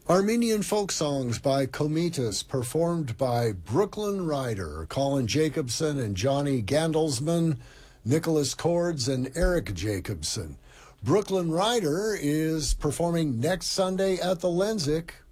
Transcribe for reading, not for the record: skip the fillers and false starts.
Armenian folk songs by Komitas, performed by Brooklyn Ryder, Colin Jacobson and Johnny Gandelsman, Nicholas Cords, and Eric Jacobson. Brooklyn Ryder is performing next Sunday at the Lensic